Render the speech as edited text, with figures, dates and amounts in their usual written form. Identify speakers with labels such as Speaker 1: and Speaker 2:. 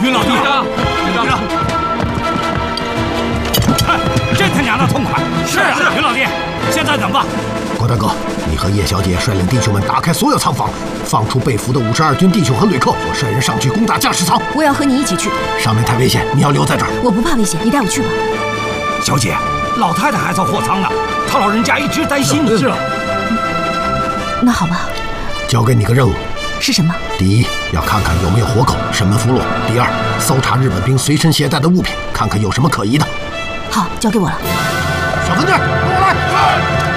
Speaker 1: 云老弟，队长，真他娘的痛快！是啊，云老弟，现在怎么办？
Speaker 2: 郭大哥，你和叶小姐率领弟兄们打开所有仓房，放出被俘的52军弟兄和旅客。我率人上去攻打驾驶舱。
Speaker 3: 我要和你一起去。
Speaker 2: 上面太危险，你要留在这儿。
Speaker 3: 我不怕危险，你带我去吧。
Speaker 1: 小姐，老太太还在货舱呢，她老人家一直担心你。是啊。
Speaker 3: 那好吧。
Speaker 2: 交给你个任务。
Speaker 3: 是什么？
Speaker 2: 第一，要看看有没有活口，审问俘虏；第二，搜查日本兵随身携带的物品，看看有什么可疑的。
Speaker 3: 好，交给我了。
Speaker 2: 小分队，跟我来！